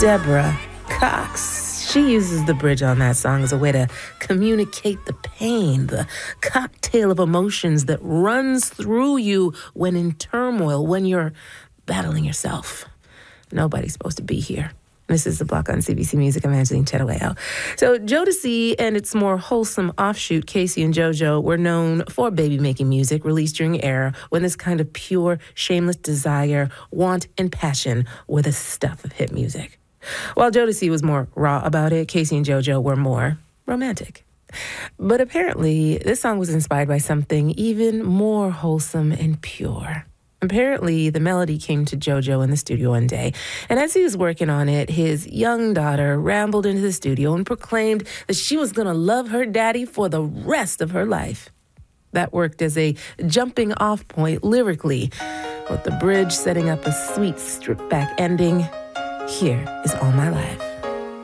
Deborah Cox. She uses the bridge on that song as a way to communicate the pain, the cocktail of emotions that runs through you when in turmoil, when you're battling yourself. Nobody's supposed to be here. This is The Block on CBC Music. I'm Angeline Chedaweo. So Jodeci and its more wholesome offshoot, Casey and JoJo, were known for baby-making music released during an era when this kind of pure, shameless desire, want, and passion were the stuff of hit music. While Jodeci was more raw about it, Casey and JoJo were more romantic. But apparently, this song was inspired by something even more wholesome and pure. Apparently, the melody came to JoJo in the studio one day, and as he was working on it, his young daughter rambled into the studio and proclaimed that she was going to love her daddy for the rest of her life. That worked as a jumping-off point lyrically, with the bridge setting up a sweet strip-back ending. Here is All My Life.